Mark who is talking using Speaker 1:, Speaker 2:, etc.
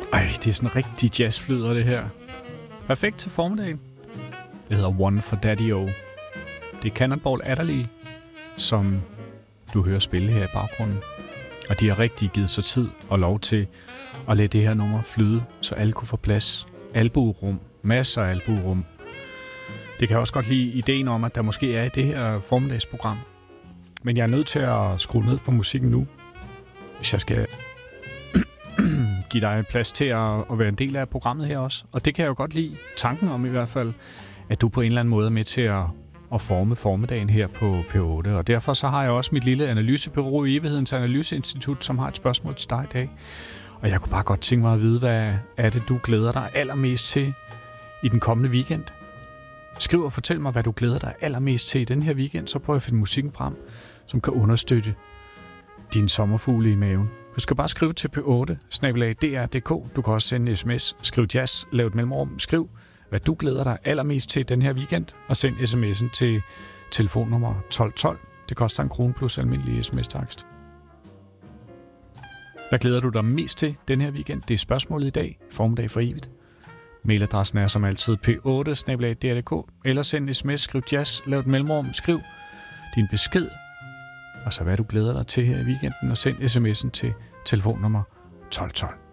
Speaker 1: Det er sådan en rigtig jazzflyder, det her. Perfekt til formiddagen. Det hedder One for Daddy-O. Det er Cannonball Adderley, som du hører spille her i baggrunden. Og de har rigtig givet sig tid og lov til at lade det her nummer flyde, så alle kunne få plads. Albuerum. Masser af albuerum. Det kan jeg også godt lide ideen om, at der måske er i det her formiddagsprogram. Men jeg er nødt til at skrue ned for musikken nu, hvis jeg skal give dig plads til at være en del af programmet her også. Og det kan jeg jo godt lide, tanken om i hvert fald, at du på en eller anden måde er med til at forme formiddagen her på P8. Og derfor så har jeg også mit lille analysebureau i Evighedens Analyseinstitut, som har et spørgsmål til dig i dag. Og jeg kunne bare godt tænke mig at vide, hvad er det, du glæder dig allermest til i den kommende weekend? Skriv og fortæl mig, hvad du glæder dig allermest til i den her weekend, så prøv at finde musikken frem, som kan understøtte din sommerfugle i maven. Du skal bare skrive til p8@dr.dk. Du kan også sende en sms. Skriv jazz, lav et mellemrum. Skriv, hvad du glæder dig allermest til den her weekend, og send sms'en til telefonnummer 1212. Det koster 1 krone plus almindelig sms-takst. Hvad glæder du dig mest til den her weekend? Det er spørgsmålet i dag. Formiddag for evigt. Mailadressen er som altid p8@dr.dk. Eller send en sms, skriv jazz, lav et mellemrum. Skriv din besked, og så hvad du glæder dig til her i weekenden, og send sms'en til telefonnummer 1212.